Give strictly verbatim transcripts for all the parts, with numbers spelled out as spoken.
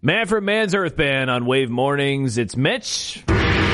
Manfred Mann's Earth Band on Wave Mornings. It's Mitch.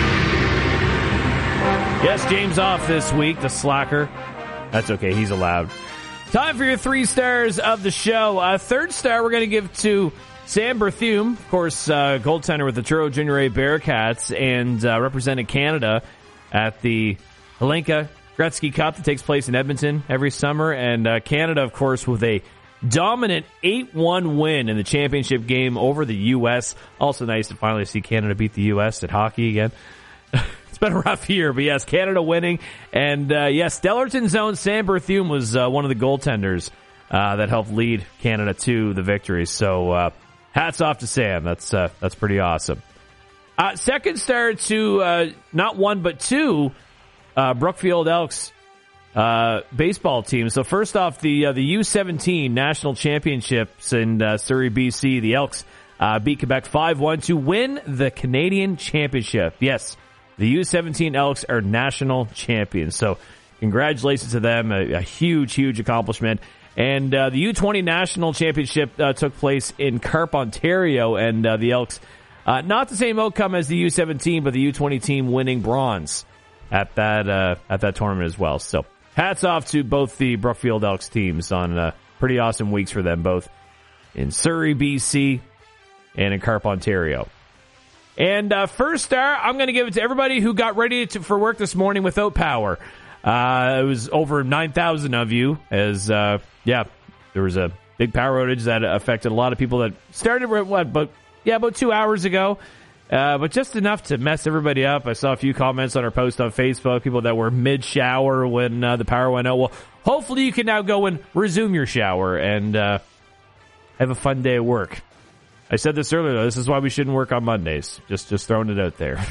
Yes, James off this week, the slacker. That's okay, he's allowed. Time for your three stars of the show. Uh, third star we're going to give to Sam Berthume, of course, uh, goaltender with the Truro Junior A Bearcats, and uh, represented Canada at the Hlinka Gretzky Cup that takes place in Edmonton every summer. And uh, Canada, of course, with a dominant eight one win in the championship game over the U S. Also nice to finally see Canada beat the U S at hockey again. It's been a rough year, but yes, Canada winning. And uh, yes, Stellarton's own Sam Berthume was uh, one of the goaltenders uh, that helped lead Canada to the victory. So uh, hats off to Sam. That's uh, that's pretty awesome. Uh, second star to uh, not one but two uh, Brookfield Elks Uh, baseball team. So first off, the uh, the U seventeen national championships in uh, Surrey, B C. The Elks uh, beat Quebec five one to win the Canadian championship. Yes, the U seventeen Elks are national champions. So congratulations to them. A, a huge, huge accomplishment. And uh, the U twenty national championship uh, took place in Carp, Ontario, and uh, the Elks, uh, not the same outcome as the U seventeen, but the U twenty team winning bronze at that uh, at that tournament as well. So hats off to both the Brookfield Elks teams on uh, pretty awesome weeks for them, both in Surrey, B C, and in Carp, Ontario. And uh, first star, I'm going to give it to everybody who got ready to, for work this morning without power. Uh, it was over nine thousand of you, as, uh, yeah, there was a big power outage that affected a lot of people that started, what, but, yeah, about two hours ago. Uh, but just enough to mess everybody up. I saw a few comments on our post on Facebook, people that were mid-shower when uh, the power went out. Well, hopefully you can now go and resume your shower and uh, have a fun day at work. I said this earlier, though. This is why we shouldn't work on Mondays. Just, just throwing it out there.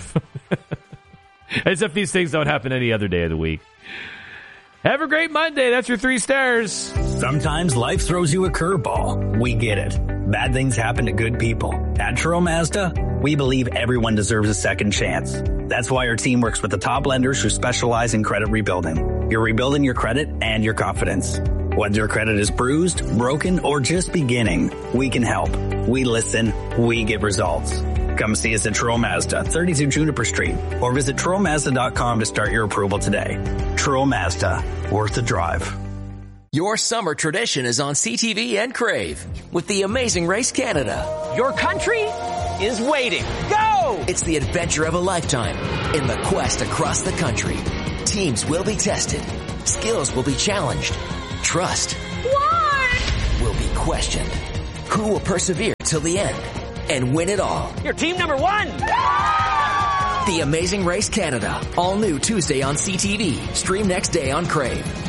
As if these things don't happen any other day of the week. Have a great Monday. That's your three stars. Sometimes life throws you a curveball. We get it. Bad things happen to good people. At Truro Mazda, we believe everyone deserves a second chance. That's why our team works with the top lenders who specialize in credit rebuilding. You're rebuilding your credit and your confidence. Whether your credit is bruised, broken, or just beginning, we can help. We listen. We give results. Come see us at Truro Mazda, thirty-two Juniper Street, or visit Truro Mazda dot com to start your approval today. Truro Mazda, worth the drive. Your summer tradition is on C T V and Crave with The Amazing Race Canada. Your country is waiting. Go! It's the adventure of a lifetime in the quest across the country. Teams will be tested. Skills will be challenged. Trust What? will be questioned. Who will persevere till the end and win it all? You're team number one. The Amazing Race Canada. All new Tuesday on C T V. Stream next day on Crave.